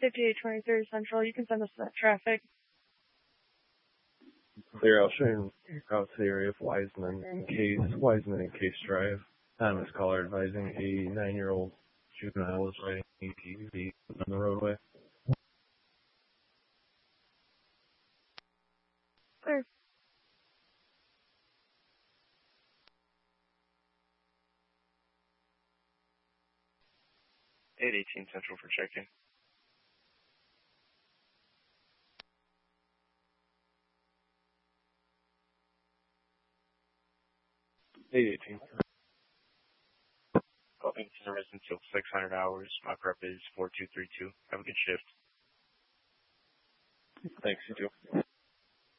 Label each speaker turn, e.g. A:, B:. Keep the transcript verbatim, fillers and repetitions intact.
A: fifty-eight twenty-three Central. You can send us that traffic.
B: Clear out showing out to the area of Wiseman and Case, Wiseman and Case Drive. Anonymous caller advising a nine-year-old juvenile is riding a A T V on the roadway.
A: Clear.
C: eight eighteen Central for check-in.
B: eight eighteen.
C: Hoping to service until six hundred hours. My prep is four two three two. Have a good shift.
B: Thanks, you too.